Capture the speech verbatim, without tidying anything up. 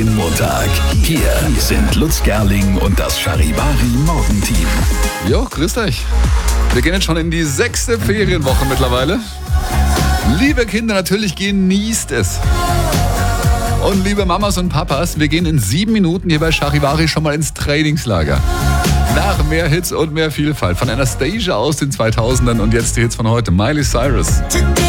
den Montag. Hier sind Lutz Gerling und das Charivari Morgenteam. Jo, grüßt euch. Wir gehen jetzt schon in die sechste Ferienwoche mittlerweile. Liebe Kinder, natürlich genießt es. Und liebe Mamas und Papas, wir gehen in sieben Minuten hier bei Charivari schon mal ins Trainingslager. Nach mehr Hits und mehr Vielfalt. Von Anastasia aus den zweitausendern und jetzt die Hits von heute. Miley Cyrus.